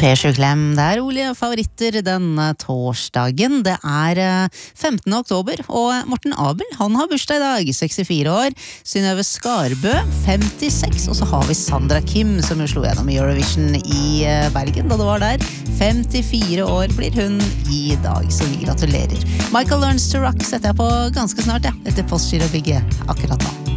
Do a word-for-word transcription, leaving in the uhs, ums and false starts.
Per Sjuklem, det er rolige favoritter denne torsdagen. Det er femtende oktober, og Morten Abel, han har bursdag i dag, sekstifire år. Synnøve Skarbø, femtiseks, og så har vi Sandra Kim, som jo slo gjennom i Eurovision i Bergen, da det var der. femtifire år blir hun i dag, så vi gratulerer. Michael Learns to Rock setter jeg på ganske snart, ja, etter Postgirobygget akkurat nå.